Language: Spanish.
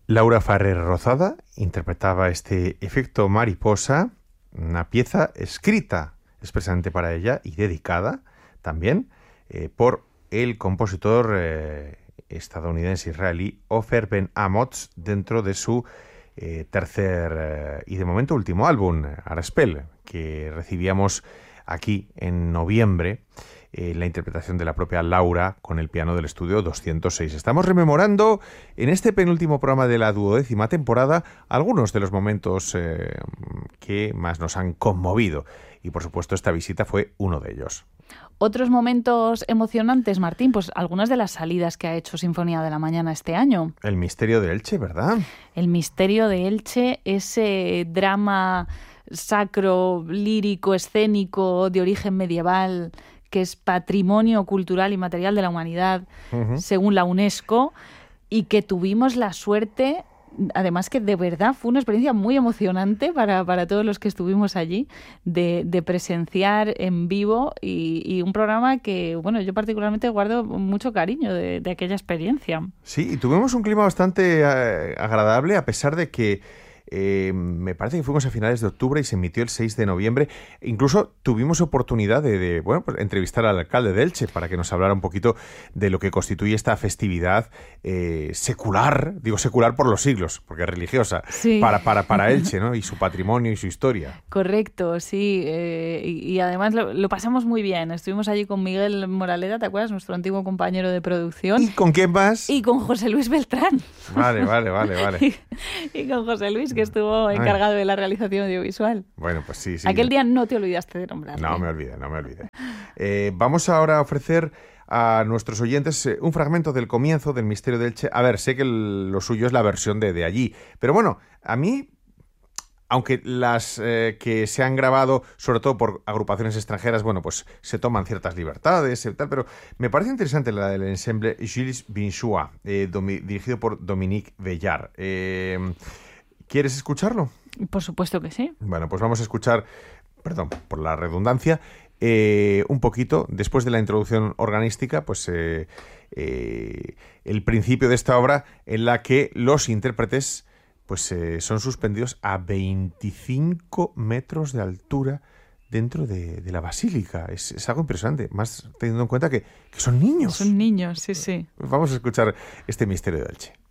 Laura Farrer Rozada interpretaba este efecto mariposa, una pieza escrita expresamente para ella y dedicada también por el compositor estadounidense-israelí Ofer Ben Amotz dentro de su tercer y de momento último álbum, Arspel, que recibíamos aquí en noviembre. La interpretación de la propia Laura con el piano del estudio 206. Estamos rememorando en este penúltimo programa de la 12ª temporada algunos de los momentos que más nos han conmovido. Y por supuesto esta visita fue uno de ellos. Otros momentos emocionantes, Martín, pues algunas de las salidas que ha hecho Sinfonía de la Mañana este año. El misterio de Elche, ¿verdad? El misterio de Elche, ese drama sacro, lírico, escénico, de origen medieval, que es patrimonio cultural y material de la humanidad, según la UNESCO, y que tuvimos la suerte, además que de verdad fue una experiencia muy emocionante para todos los que estuvimos allí, de presenciar en vivo y un programa que, bueno, yo particularmente guardo mucho cariño de aquella experiencia. Sí, y tuvimos un clima bastante agradable, a pesar de que me parece que fuimos a finales de octubre y se emitió el 6 de noviembre. Incluso tuvimos oportunidad de pues, entrevistar al alcalde de Elche para que nos hablara un poquito de lo que constituye esta festividad secular, digo secular por los siglos, porque es religiosa, sí. para Elche, ¿no? Y su patrimonio y su historia. Correcto, sí. Y además lo pasamos muy bien. Estuvimos allí con Miguel Moraleda, ¿te acuerdas? Nuestro antiguo compañero de producción. ¿Y con quién más? Y con José Luis Beltrán. Vale. y con José Luis, que estuvo encargado de la realización audiovisual. Bueno, pues sí. Aquel día no te olvidaste de nombrarle. No me olvidé. Vamos ahora a ofrecer a nuestros oyentes un fragmento del comienzo del Misterio de Elche. A ver, sé que lo suyo es la versión de allí, pero bueno, a mí, aunque las que se han grabado, sobre todo por agrupaciones extranjeras, bueno, pues se toman ciertas libertades y tal, pero me parece interesante la del ensemble Gilles Binchois, dirigido por Dominique Bellard. ¿Quieres escucharlo? Por supuesto que sí. Bueno, pues vamos a escuchar, perdón por la redundancia, un poquito, después de la introducción organística, pues el principio de esta obra en la que los intérpretes pues son suspendidos a 25 metros de altura dentro de la basílica. Es algo impresionante, más teniendo en cuenta que son niños. Son niños, sí. Vamos a escuchar este Misterio de Elche.